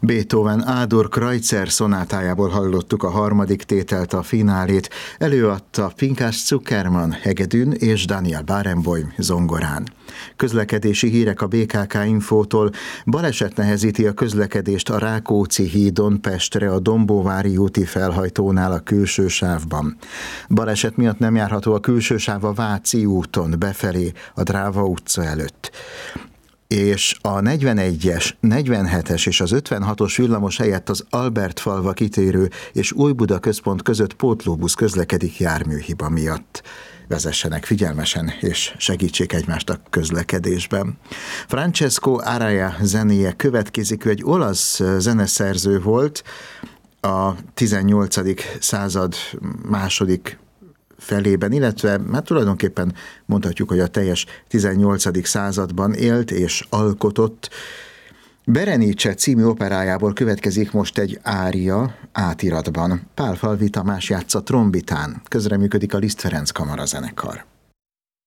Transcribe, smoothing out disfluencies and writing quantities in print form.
Beethoven A-dur Kreutzer szonátájából hallottuk a harmadik tételt, a finálét. Előadta Pinkas Zukerman hegedűn és Daniel Barenboim zongorán. Közlekedési hírek a BKK Infótól. Baleset nehezíti a közlekedést a Rákóczi hídon Pestre a Dombóvári úti felhajtónál a külső sávban. Baleset miatt nem járható a külső sáv a Váci úton befelé a Dráva utca előtt. És a 41-es, 47-es és az 56-os villamos helyett az Albertfalva kitérő és Újbuda központ között pótlóbusz közlekedik járműhiba miatt. Vezessenek figyelmesen és segítsék egymást a közlekedésben. Francesco Araya zenéje következik, ő egy olasz zeneszerző volt, a 18. század második felében, illetve hát tulajdonképpen mondhatjuk, hogy a teljes 18. században élt és alkotott. Berenice című operájából következik most egy ária átiratban. Pál Falvi Tamás játsza trombitán, közreműködik a Liszt Ferenc kamarazenekar.